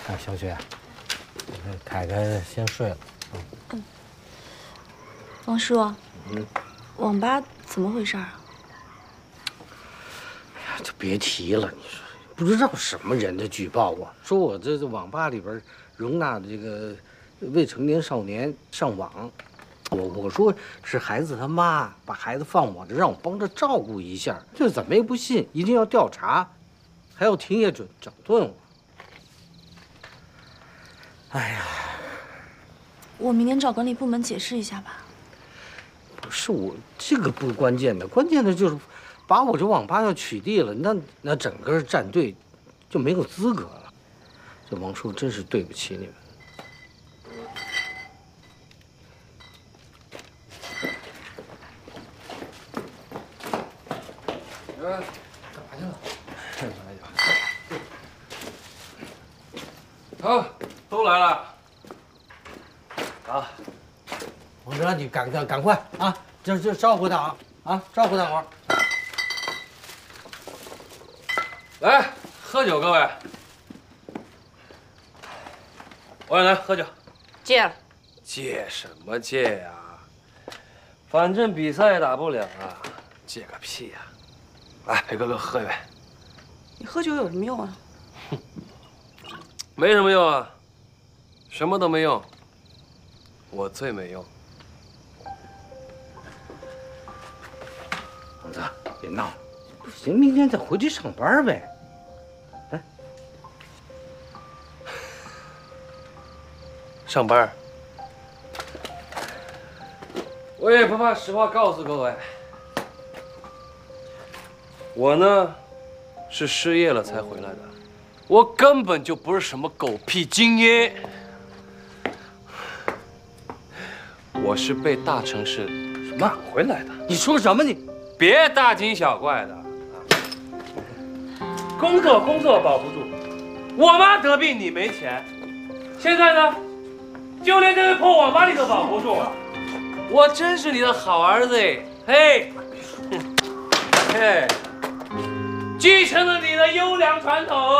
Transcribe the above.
小雪，凯凯先睡了。 王叔，网吧怎么回事啊？ 哎呀，就别提了，你说不知道什么人的举报我，说我这网吧里边容纳的这个未成年少年上网，我说是孩子他妈把孩子放我这，让我帮着照顾一下，这怎么也不信，一定要调查，还要停业整顿我。哎呀， 我明天找管理部门解释一下吧。 不是我这个不关键的，关键的就是把我这网吧要取缔了，那整个战队就没有资格了。这王叔真是对不起你们。干嘛去了？ 好，都来了。 啊，王哲，你赶快啊，这招呼他啊，招呼他会儿。 来喝酒，各位。我也来喝酒。 戒了。 戒什么戒呀？反正比赛也打不了啊，戒个屁呀！来，陪哥哥喝一杯。 你喝酒有什么用啊？ 没什么用啊，什么都没用。我最没用。 王哲，别闹了，不行，明天再回去上班呗。来， 上班。我也不怕实话告诉各位，我呢是失业了才回来的，我根本就不是什么狗屁精英，我是被大城市赶回来的。 你说什么你？ 别大惊小怪的，工作保不住，我妈得病你没钱，现在呢，就连这个破网吧你都保不住。我真是你的好儿子哎，嘿，嘿，继承了你的优良传统。